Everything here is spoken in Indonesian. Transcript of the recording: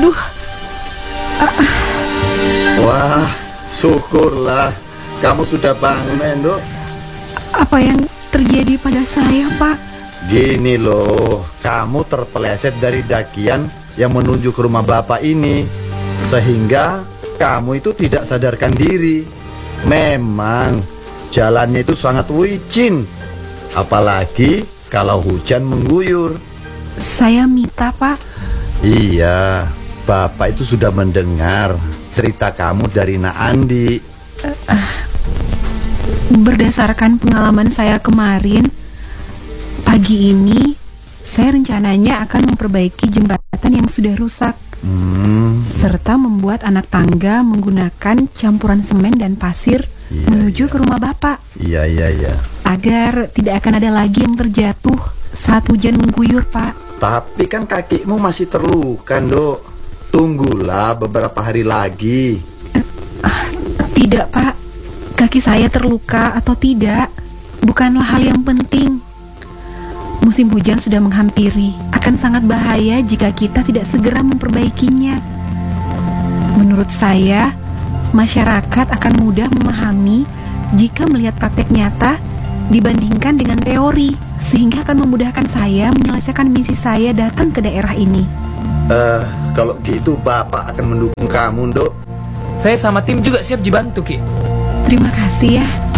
Aduh. Wah, syukurlah kamu sudah bangun, Endok. Apa yang terjadi pada saya, Pak? Gini loh, kamu terpeleset dari dakian yang menuju ke rumah bapak ini, sehingga kamu itu tidak sadarkan diri. Memang jalannya itu sangat licin, apalagi kalau hujan mengguyur. Saya Mita, Pak. Iya, bapak itu sudah mendengar cerita kamu dari Nak Andi. Berdasarkan pengalaman saya kemarin, pagi ini saya rencananya akan memperbaiki jembatan yang sudah rusak, serta membuat anak tangga menggunakan campuran semen dan pasir menuju ke rumah bapak. Iya. Agar tidak akan ada lagi yang terjatuh saat hujan mengguyur, Pak. Tapi kan kakimu masih terluka, Dok. Tunggulah beberapa hari lagi. Tidak, Pak. Kaki saya terluka atau tidak bukanlah hal yang penting. Musim hujan sudah menghampiri. Akan sangat bahaya jika kita tidak segera memperbaikinya. Menurut saya, masyarakat akan mudah memahami jika melihat praktek nyata dibandingkan dengan teori, sehingga akan memudahkan saya menyelesaikan misi saya datang ke daerah ini. Kalau gitu Bapak akan mendukung kamu, Dok. Saya sama tim juga siap dibantu, Ki. Terima kasih ya.